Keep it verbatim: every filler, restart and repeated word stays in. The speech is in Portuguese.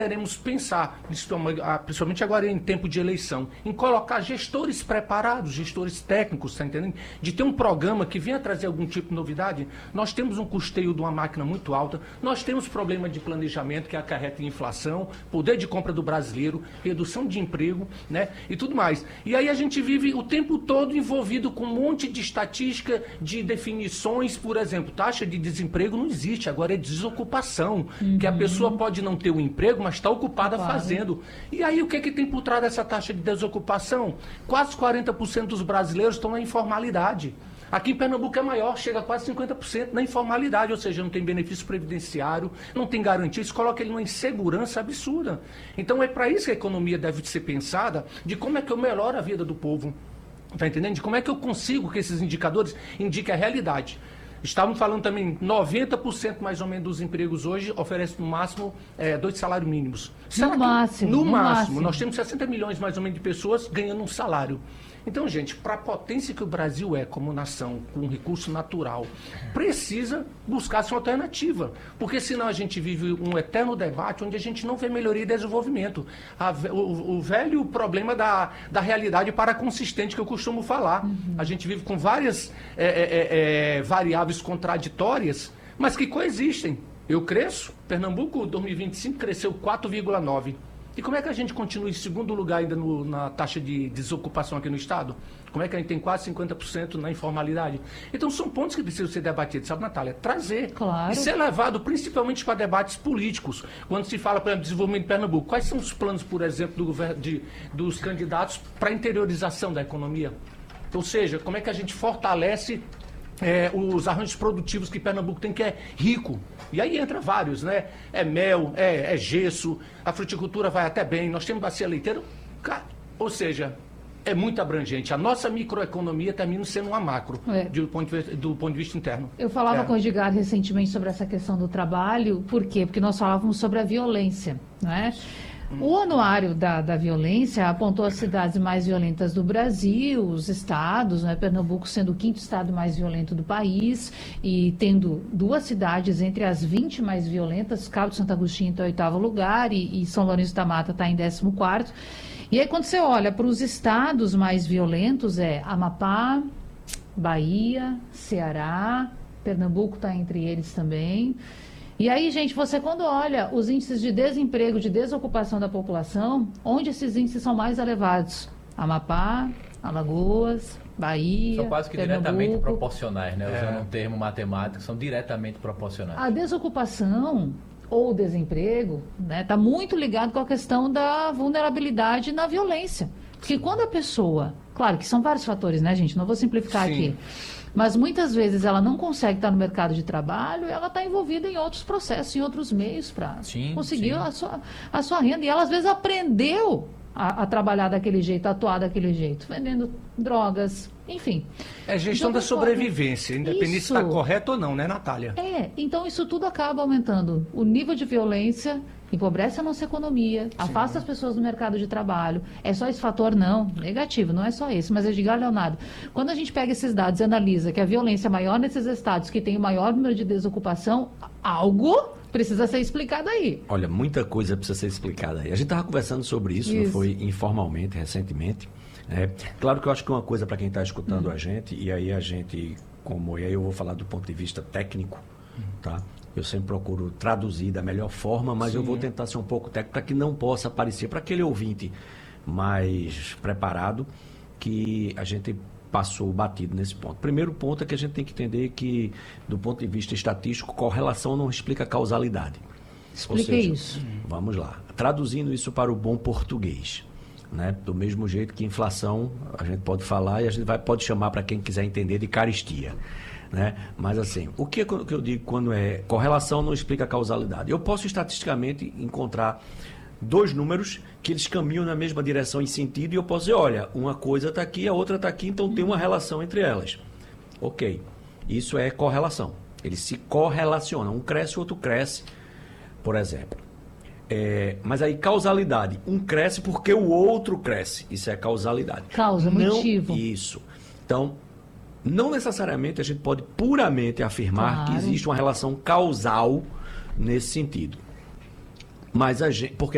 Queremos pensar, principalmente agora em tempo de eleição, em colocar gestores preparados, gestores técnicos, tá entendendo? De ter um programa que venha trazer algum tipo de novidade. Nós temos um custeio de uma máquina muito alta, nós temos problema de planejamento que acarreta em inflação, poder de compra do brasileiro, redução de emprego, né? E tudo mais. E aí a gente vive o tempo todo envolvido com um monte de estatística, de definições, por exemplo, taxa de desemprego não existe, agora é desocupação, uhum. que a pessoa pode não ter um emprego, mas está ocupada claro. fazendo. E aí o que, que tem por trás dessa taxa de desocupação? Quase quarenta por cento dos brasileiros estão na informalidade. Aqui em Pernambuco é maior, chega a quase cinquenta por cento na informalidade, ou seja, não tem benefício previdenciário, não tem garantia, isso coloca ele numa insegurança absurda. Então é para isso que a economia deve ser pensada, de como é que eu melhoro a vida do povo. Está entendendo? De como é que eu consigo que esses indicadores indiquem a realidade. Estavam falando também, noventa por cento mais ou menos dos empregos hoje oferecem no máximo é, dois salários mínimos. No máximo. No, no máximo. máximo. Nós temos sessenta milhões mais ou menos de pessoas ganhando um salário. Então, gente, para a potência que o Brasil é como nação, com recurso natural, precisa buscar-se uma alternativa. Porque senão a gente vive um eterno debate onde a gente não vê melhoria e desenvolvimento. A, o, o velho problema da, da realidade paraconsistente que eu costumo falar. Uhum. A gente vive com várias é, é, é, variáveis contraditórias, mas que coexistem. Eu cresço, Pernambuco, dois mil e vinte e cinco, cresceu quatro vírgula nove por cento. E como é que a gente continua em segundo lugar ainda no, na taxa de desocupação aqui no Estado? Como é que a gente tem quase cinquenta por cento na informalidade? Então são pontos que precisam ser debatidos, sabe, Natália? Trazer claro. e ser levado principalmente para debates políticos. Quando se fala, por exemplo, de desenvolvimento de Pernambuco, quais são os planos, por exemplo, do governo, de, dos candidatos para a interiorização da economia? Ou seja, como é que a gente fortalece É, os arranjos produtivos que Pernambuco tem, que é rico. E aí entra vários, né? É mel, é, é gesso, a fruticultura vai até bem, nós temos bacia leiteira. Ou seja, é muito abrangente. A nossa microeconomia termina sendo uma macro, é. do, ponto de, do ponto de vista interno. Eu falava é. com o Edgar recentemente sobre essa questão do trabalho. Por quê? Porque nós falávamos sobre a violência, não é? O anuário da, da violência apontou as cidades mais violentas do Brasil, os estados, né, Pernambuco sendo o quinto estado mais violento do país e tendo duas cidades entre as vinte mais violentas, Cabo de Santo Agostinho está em oitavo lugar e, e São Lourenço da Mata está em décimo quarto. E aí quando você olha para os estados mais violentos é Amapá, Bahia, Ceará, Pernambuco está entre eles também. E aí, gente, você quando olha os índices de desemprego, de desocupação da população, onde esses índices são mais elevados? Amapá, Alagoas, Bahia, são quase que Pernambuco. Diretamente proporcionais, né? É. Usando um termo matemático, são diretamente proporcionais. A desocupação ou o desemprego, né, está muito ligado com a questão da vulnerabilidade na violência. Porque quando a pessoa... Claro que são vários fatores, né, gente? Não vou simplificar Sim. aqui. Mas muitas vezes ela não consegue estar no mercado de trabalho, ela está envolvida em outros processos, em outros meios para conseguir sim. A, sua, a sua renda. E ela às vezes aprendeu a, a trabalhar daquele jeito, a atuar daquele jeito, vendendo drogas, enfim. É gestão então, da sobrevivência, independente se está correto ou não, né, Natália? É, então isso tudo acaba aumentando o nível de violência, empobrece a nossa economia, Sim. afasta as pessoas do mercado de trabalho. É só esse fator? Não, negativo, não é só esse. Mas eu digo, Leonardo, quando a gente pega esses dados e analisa que a violência é maior nesses estados que tem o maior número de desocupação, algo precisa ser explicado aí. Olha, muita coisa precisa ser explicada aí. A gente estava conversando sobre isso, isso. Não foi informalmente, recentemente. É, claro que eu acho que uma coisa para quem está escutando hum. a gente, e aí a gente, como e aí eu vou falar do ponto de vista técnico, hum. tá? Eu sempre procuro traduzir da melhor forma, mas Sim. eu vou tentar ser um pouco técnico para que não possa aparecer para aquele ouvinte mais preparado que a gente passou batido nesse ponto. Primeiro ponto é que a gente tem que entender que, do ponto de vista estatístico, correlação não explica causalidade. Explica isso. Vamos lá. Traduzindo isso para o bom português, né? Do mesmo jeito que inflação, a gente pode falar e a gente vai, pode chamar para quem quiser entender de caristia. Né? Mas assim, o que, é que eu digo quando é correlação não explica causalidade? Eu posso estatisticamente encontrar dois números que eles caminham na mesma direção em sentido e eu posso dizer, olha, uma coisa está aqui, a outra está aqui, então tem uma relação entre elas. Ok, isso é correlação. Eles se correlacionam, um cresce, o outro cresce, por exemplo. É, mas aí causalidade, um cresce porque o outro cresce, isso é causalidade. Causa, não, motivo. Isso. Então, não necessariamente a gente pode puramente afirmar claro. que existe uma relação causal nesse sentido. Mas a gente, porque